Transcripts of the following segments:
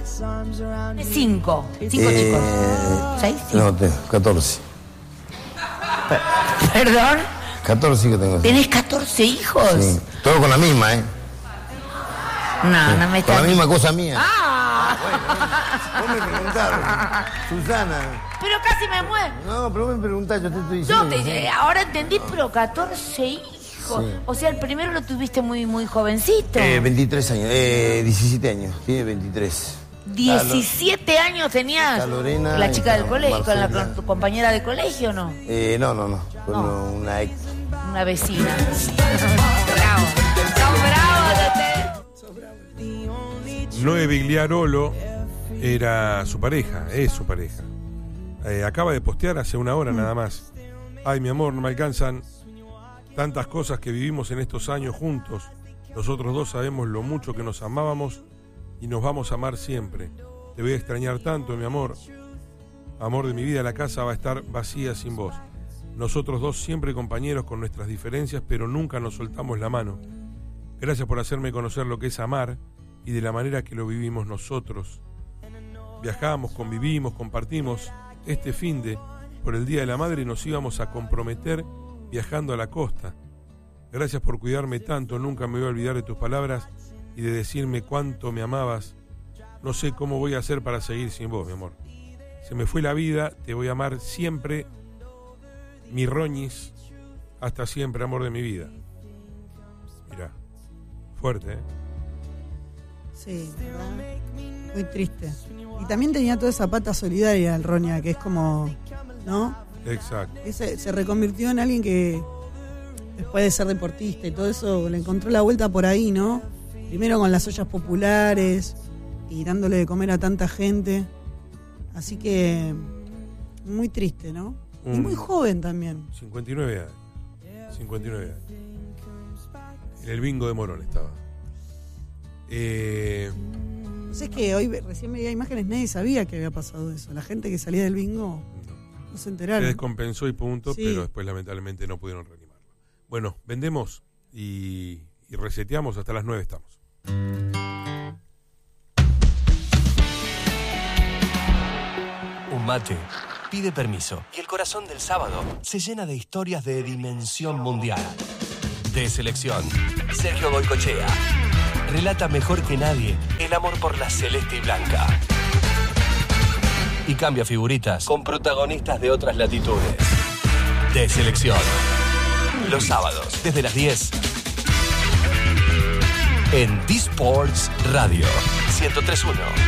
Cinco chicos. ¿6? No, 14. ¿Perdón? 14 que tengo. ¿Tenés 14 hijos? Sí. Todo con la misma, No me está... Con la misma cosa mía. ¡Ah! Vos me preguntaron. Susana. Pero casi me muero. No, pero vos me preguntás, yo te estoy diciendo. Ahora entendí, pero 14 hijos. Sí. O sea, el primero lo tuviste muy, muy jovencito. 23 años, 17 años, tiene 23. 17 años tenías. Lorena, la chica del colegio, con tu compañera de colegio, ¿no? No. Con una ex. Una vecina. Bravo. Son bravos. Noé Bigliarolo era su pareja, es su pareja. Acaba de postear hace una hora nada más. Ay, mi amor, no me alcanzan tantas cosas que vivimos en estos años juntos. Nosotros dos sabemos lo mucho que nos amábamos y nos vamos a amar siempre. Te voy a extrañar tanto, mi amor. Amor de mi vida, la casa va a estar vacía sin vos. Nosotros dos siempre compañeros con nuestras diferencias, pero nunca nos soltamos la mano. Gracias por hacerme conocer lo que es amar y de la manera que lo vivimos nosotros. Viajamos, convivimos, compartimos. Este finde, por el Día de la Madre, nos íbamos a comprometer viajando a la costa. Gracias por cuidarme tanto, nunca me voy a olvidar de tus palabras y de decirme cuánto me amabas. No sé cómo voy a hacer para seguir sin vos, mi amor. Se me fue la vida, te voy a amar siempre, mi Roñis, hasta siempre, amor de mi vida. Mirá, fuerte, ¿eh? Sí, ¿verdad? Muy triste. Y también tenía toda esa pata solidaria el Roña, que es como, ¿no? Exacto. Se reconvirtió en alguien que, después de ser deportista y todo eso, le encontró la vuelta por ahí, ¿no? Primero con las ollas populares y dándole de comer a tanta gente. Así que, muy triste, ¿no? Y muy joven también. 59 años. 59 años. En el bingo de Morón estaba. No sé, es que hoy recién veía imágenes, nadie sabía que había pasado eso. La gente que salía del bingo no se enteraron. Se descompensó y punto, sí. Pero después lamentablemente no pudieron reanimarlo. Bueno, vendemos y reseteamos, hasta las 9 estamos. Un mate pide permiso y el corazón del sábado se llena de historias de dimensión mundial. De selección, Sergio Goycochea relata mejor que nadie el amor por la celeste y blanca. Y cambia figuritas con protagonistas de otras latitudes. De selección. Los sábados, desde las 10. En D-Sports Radio 103.1.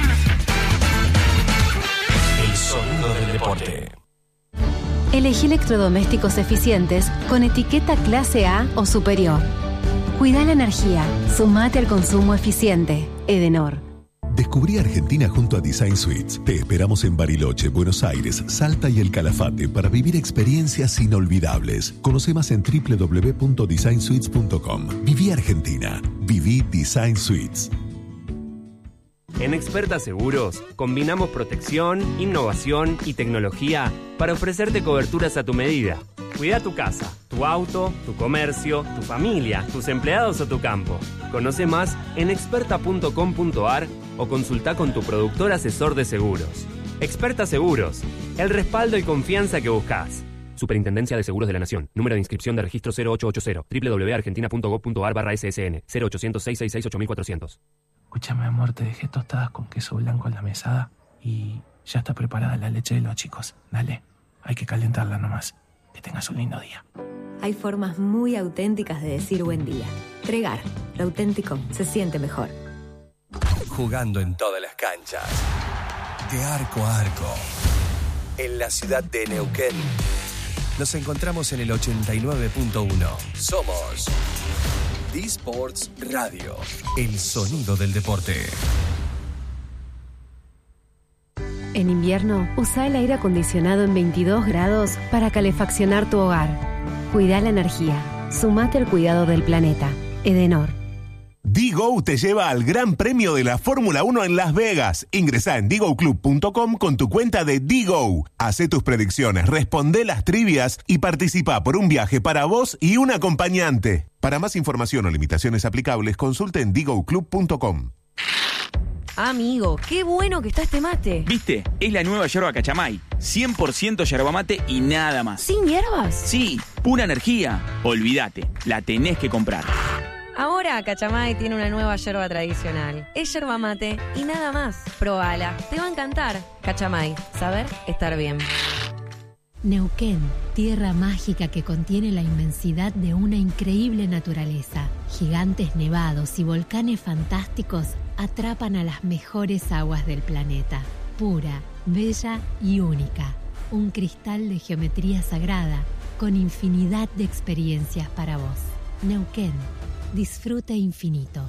El sonido del deporte. Elegí electrodomésticos eficientes con etiqueta clase A o superior. Cuida la energía. Sumate al consumo eficiente. Edenor. Descubrí Argentina junto a Design Suites. Te esperamos en Bariloche, Buenos Aires, Salta y El Calafate para vivir experiencias inolvidables. Conoce más en www.designsuites.com. Viví Argentina. Viví Design Suites. En Experta Seguros, combinamos protección, innovación y tecnología para ofrecerte coberturas a tu medida. Cuida tu casa, tu auto, tu comercio, tu familia, tus empleados o tu campo. Conoce más en experta.com.ar o consulta con tu productor asesor de seguros. Experta Seguros, el respaldo y confianza que buscas. Superintendencia de Seguros de la Nación. Número de inscripción de registro 0880. www.argentina.gov.ar/SSN. 0800-666-8400. Escúchame, amor, te dejé tostadas con queso blanco en la mesada y ya está preparada la leche de los chicos. Dale, hay que calentarla nomás. Que tengas un lindo día. Hay formas muy auténticas de decir buen día. Tregar, lo auténtico se siente mejor. Jugando en todas las canchas. De arco a arco. En la ciudad de Neuquén. Nos encontramos en el 89.1. Somos D-Sports Radio. El sonido del deporte. En invierno, usa el aire acondicionado en 22 grados para calefaccionar tu hogar. Cuida la energía. Sumate al cuidado del planeta. Edenor. D-Go te lleva al Gran Premio de la Fórmula 1 en Las Vegas. Ingresá en digoclub.com con tu cuenta de D-Go. Hacé tus predicciones, responde las trivias y participa por un viaje para vos y un acompañante. Para más información o limitaciones aplicables, consulte en digoclub.com. Amigo, qué bueno que está este mate. ¿Viste? Es la nueva yerba Cachamay. 100% yerba mate y nada más. ¿Sin hierbas? Sí, pura energía. Olvídate, la tenés que comprar. Ahora Cachamay tiene una nueva yerba tradicional. Es yerba mate y nada más. Probala, te va a encantar. Cachamay, saber estar bien. Neuquén, tierra mágica que contiene la inmensidad de una increíble naturaleza. Gigantes nevados y volcanes fantásticos atrapan a las mejores aguas del planeta. Pura, bella y única. Un cristal de geometría sagrada con infinidad de experiencias para vos. Neuquén, disfrute infinito.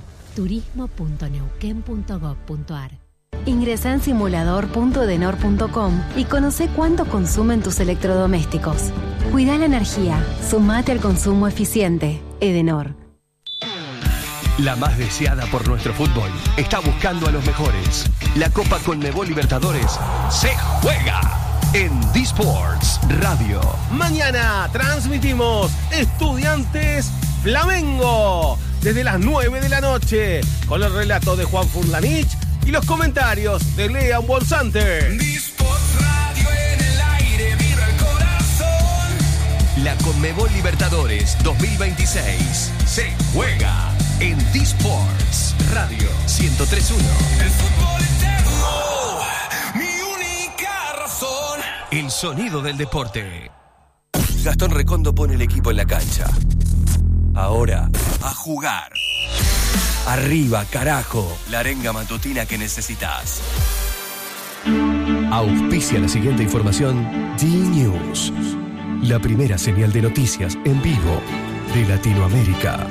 turismo.neuquén.gov.ar. Ingresá en simulador.edenor.com y conoce cuánto consumen tus electrodomésticos. Cuida la energía, sumate al consumo eficiente. Edenor. La más deseada por nuestro fútbol está buscando a los mejores. La Copa Conmebol Libertadores se juega en D-Sports Radio. Mañana transmitimos Estudiantes Flamengo desde las 9 de la noche con el relato de Juan Furlanich y los comentarios de Lean Bolsante. D-Sports Radio en el aire, vibra el corazón. La Conmebol Libertadores 2026 se juega en D-Sports Radio 103.1. El fútbol eterno, mi única razón. El sonido del deporte. Gastón Recondo pone el equipo en la cancha. Ahora, a jugar. Arriba, carajo, la arenga matutina que necesitas. Auspicia la siguiente información D-News, la primera señal de noticias en vivo de Latinoamérica.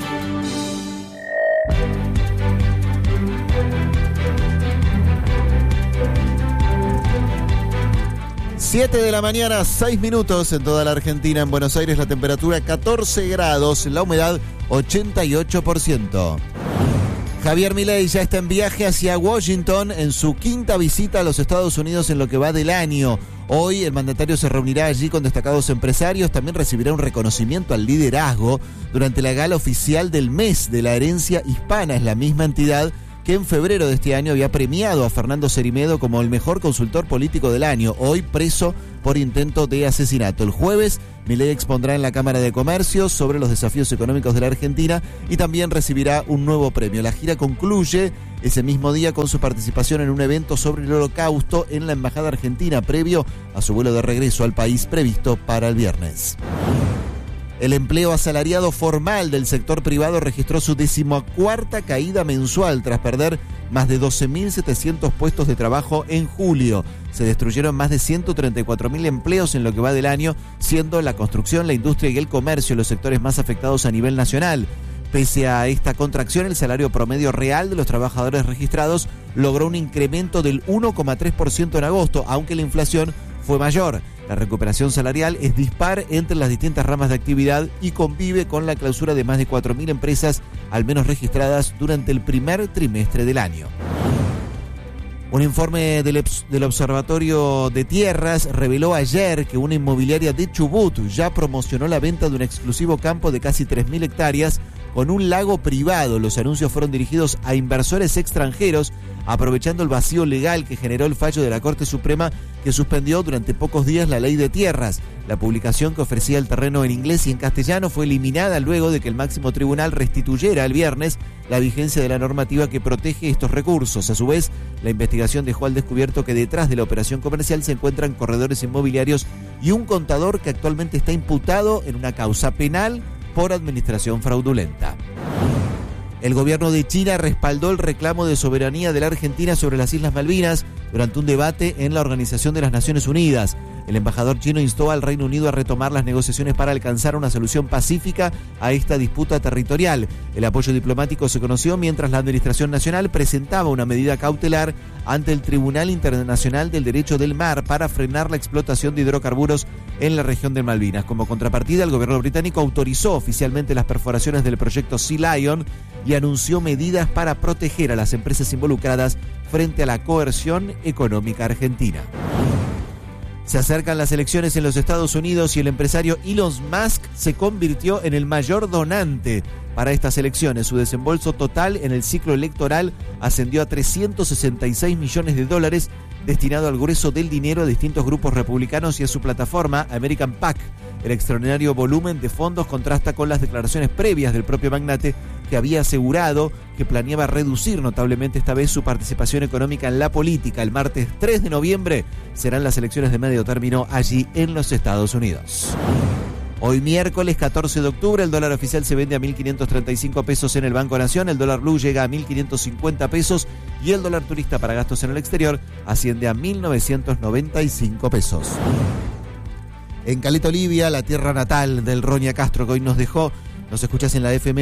Siete de la mañana, 6 minutos en toda la Argentina. En Buenos Aires la temperatura 14 grados, la humedad 88%. Javier Milei ya está en viaje hacia Washington en su quinta visita a los Estados Unidos en lo que va del año. Hoy el mandatario se reunirá allí con destacados empresarios, también recibirá un reconocimiento al liderazgo durante la gala oficial del mes de la herencia hispana. Es la misma entidad que en febrero de este año había premiado a Fernando Cerimedo como el mejor consultor político del año, hoy preso por intento de asesinato. El jueves, Milei expondrá en la Cámara de Comercio sobre los desafíos económicos de la Argentina y también recibirá un nuevo premio. La gira concluye ese mismo día con su participación en un evento sobre el Holocausto en la Embajada Argentina, previo a su vuelo de regreso al país previsto para el viernes. El empleo asalariado formal del sector privado registró su 14ª caída mensual tras perder más de 12.700 puestos de trabajo en julio. Se destruyeron más de 134.000 empleos en lo que va del año, siendo la construcción, la industria y el comercio los sectores más afectados a nivel nacional. Pese a esta contracción, el salario promedio real de los trabajadores registrados logró un incremento del 1,3% en agosto, aunque la inflación fue mayor. La recuperación salarial es dispar entre las distintas ramas de actividad y convive con la clausura de más de 4.000 empresas, al menos registradas durante el primer trimestre del año. Un informe del Observatorio de Tierras reveló ayer que una inmobiliaria de Chubut ya promocionó la venta de un exclusivo campo de casi 3.000 hectáreas con un lago privado. Los anuncios fueron dirigidos a inversores extranjeros, aprovechando el vacío legal que generó el fallo de la Corte Suprema, que suspendió durante pocos días la ley de tierras. La publicación, que ofrecía el terreno en inglés y en castellano, fue eliminada luego de que el máximo tribunal restituyera el viernes la vigencia de la normativa que protege estos recursos. A su vez, la investigación dejó al descubierto que detrás de la operación comercial se encuentran corredores inmobiliarios y un contador que actualmente está imputado en una causa penal por administración fraudulenta. El gobierno de China respaldó el reclamo de soberanía de la Argentina sobre las Islas Malvinas durante un debate en la Organización de las Naciones Unidas. El embajador chino instó al Reino Unido a retomar las negociaciones para alcanzar una solución pacífica a esta disputa territorial. El apoyo diplomático se conoció mientras la Administración Nacional presentaba una medida cautelar ante el Tribunal Internacional del Derecho del Mar para frenar la explotación de hidrocarburos en la región de Malvinas. Como contrapartida, el gobierno británico autorizó oficialmente las perforaciones del proyecto Sea Lion y anunció medidas para proteger a las empresas involucradas frente a la coerción económica argentina. Se acercan las elecciones en los Estados Unidos y el empresario Elon Musk se convirtió en el mayor donante para estas elecciones. Su desembolso total en el ciclo electoral ascendió a $366 millones destinado al grueso del dinero a distintos grupos republicanos y a su plataforma American PAC. El extraordinario volumen de fondos contrasta con las declaraciones previas del propio magnate, que había asegurado que planeaba reducir notablemente esta vez su participación económica en la política. El martes 3 de noviembre serán las elecciones de medio término allí en los Estados Unidos. Hoy miércoles 14 de octubre el dólar oficial se vende a 1.535 pesos en el Banco Nación, el dólar blue llega a 1.550 pesos y el dólar turista para gastos en el exterior asciende a 1.995 pesos. En Caleta Olivia, la tierra natal del Roña Castro que hoy nos dejó, nos escuchás en la FM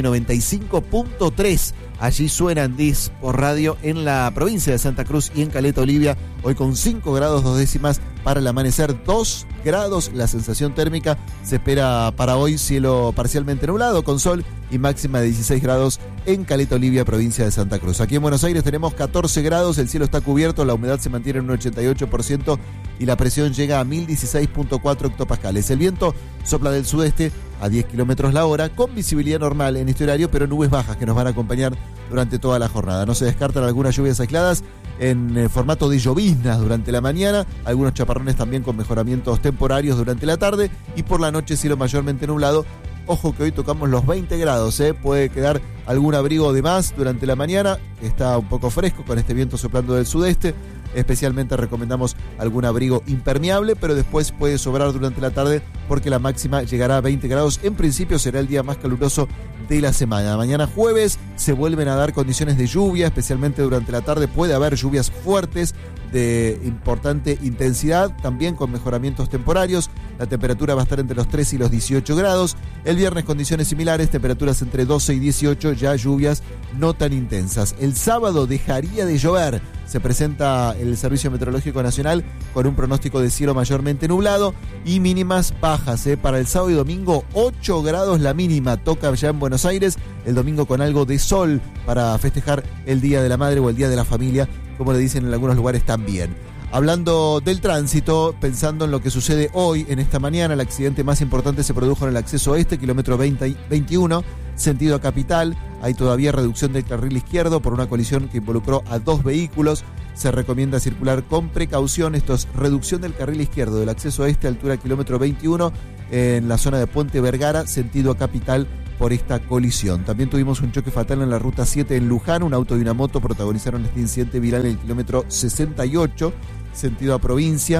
95.3. Allí suena Andis por radio en la provincia de Santa Cruz y en Caleta Olivia. Hoy con 5 grados 2 décimas para el amanecer, 2 grados la sensación térmica. Se espera para hoy cielo parcialmente nublado con sol y máxima de 16 grados en Caleta Olivia, provincia de Santa Cruz. Aquí en Buenos Aires tenemos 14 grados, el cielo está cubierto, la humedad se mantiene en un 88% y la presión llega a 1016.4 hectopascales. El viento sopla del sudeste a 10 kilómetros la hora, con visibilidad normal en este horario, pero nubes bajas que nos van a acompañar durante toda la jornada. No se descartan algunas lluvias aisladas en formato de lloviznas durante la mañana, algunos chaparrones también con mejoramientos temporarios durante la tarde y por la noche cielo mayormente nublado. Ojo que hoy tocamos los 20 grados, puede quedar algún abrigo de más durante la mañana, está un poco fresco con este viento soplando del sudeste. Especialmente recomendamos algún abrigo impermeable, pero después puede sobrar durante la tarde porque la máxima llegará a 20 grados. En principio será el día más caluroso de la semana. Mañana jueves se vuelven a dar condiciones de lluvia, especialmente durante la tarde puede haber lluvias fuertes de importante intensidad, también con mejoramientos temporarios. La temperatura va a estar entre los 13 y los 18 grados. El viernes condiciones similares, temperaturas entre 12 y 18, ya lluvias no tan intensas. El sábado dejaría de llover. Se presenta el Servicio Meteorológico Nacional con un pronóstico de cielo mayormente nublado y mínimas bajas. Para el sábado y domingo, 8 grados la mínima. Toca ya en Buenos Aires, el domingo con algo de sol para festejar el Día de la Madre o el Día de la Familia, como le dicen en algunos lugares también. Hablando del tránsito, pensando en lo que sucede hoy, en esta mañana, el accidente más importante se produjo en el acceso oeste, kilómetro 21, sentido a Capital. Hay todavía reducción del carril izquierdo por una colisión que involucró a 2 vehículos. Se recomienda circular con precaución. Esto es reducción del carril izquierdo del acceso oeste, altura kilómetro 21, en la zona de Puente Vergara, sentido a Capital, por esta colisión. También tuvimos un choque fatal en la ruta 7 en Luján. Un auto y una moto protagonizaron este incidente viral en el kilómetro 68, sentido a provincia.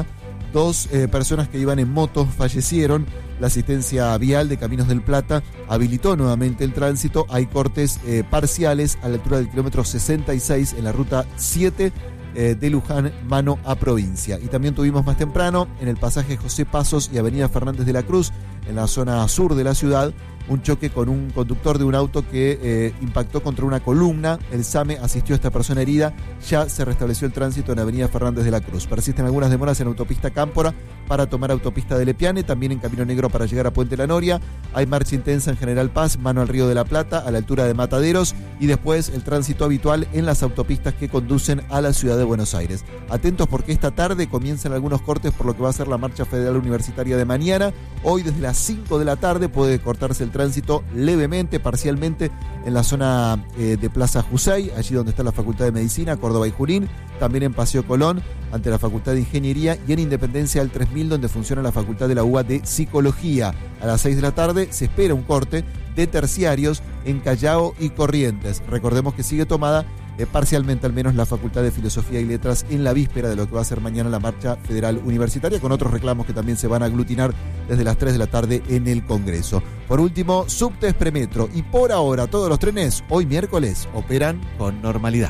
2 personas que iban en moto fallecieron. La asistencia vial de Caminos del Plata habilitó nuevamente el tránsito. Hay cortes parciales a la altura del kilómetro 66 en la ruta 7 de Luján, mano a provincia. Y también tuvimos más temprano en el pasaje José Pasos y Avenida Fernández de la Cruz, en la zona sur de la ciudad, un choque con un conductor de un auto que impactó contra una columna. El SAME asistió a esta persona herida. Ya se restableció el tránsito en Avenida Fernández de la Cruz. Persisten algunas demoras en autopista Cámpora para tomar autopista de Lepiane, también en Camino Negro para llegar a Puente La Noria. Hay marcha intensa en General Paz, mano al Río de la Plata, a la altura de Mataderos, y después el tránsito habitual en las autopistas que conducen a la ciudad de Buenos Aires. Atentos porque esta tarde comienzan algunos cortes por lo que va a ser la marcha federal universitaria de mañana. Hoy desde las 5 de la tarde puede cortarse el tránsito levemente, parcialmente, en la zona de Plaza Jusey, allí donde está la Facultad de Medicina, Córdoba y Junín, también en Paseo Colón, ante la Facultad de Ingeniería, y en Independencia al 3000, donde funciona la Facultad de la UBA de Psicología. A las 6 de la tarde se espera un corte de terciarios en Callao y Corrientes. Recordemos que sigue tomada parcialmente al menos la Facultad de Filosofía y Letras en la víspera de lo que va a ser mañana la marcha federal universitaria, con otros reclamos que también se van a aglutinar desde las 3 de la tarde en el Congreso. Por último, subtes Premetro, y por ahora todos los trenes hoy miércoles operan con normalidad.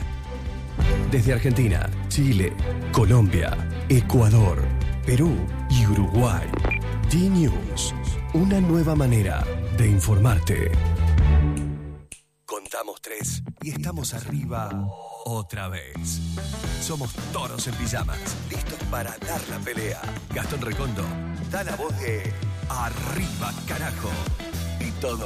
Desde Argentina, Chile, Colombia, Ecuador, Perú y Uruguay, D-News, una nueva manera de informarte. Contamos 3 y estamos arriba otra vez. Somos toros en pijamas, listos para dar la pelea. Gastón Recondo da la voz de arriba, carajo. Y todo